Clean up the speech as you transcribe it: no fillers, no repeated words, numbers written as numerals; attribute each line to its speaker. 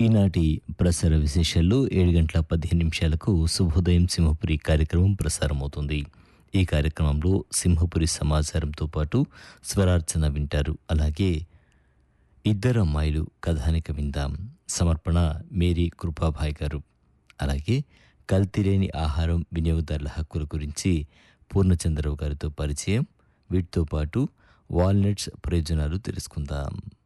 Speaker 1: ఈనాటి ప్రసార విశేషాల్లో 7 గంటల 15 నిమిషాలకు శుభోదయం సింహపురి కార్యక్రమం ప్రసారమవుతుంది. ఈ కార్యక్రమంలో సింహపురి సమాచారంతో పాటు స్వరార్చన వింటారు. అలాగే ఇద్దరు అమ్మాయిలు కథానిక విందాం. సమర్పణ మేరీ కృపాభాయ్ గారు. అలాగే కల్తీలేని ఆహారం వినియోగదారుల హక్కుల గురించి పూర్ణచంద్రరావు గారితో పరిచయం. వీటితో పాటు వాల్నట్స్ ప్రయోజనాలు తెలుసుకుందాం.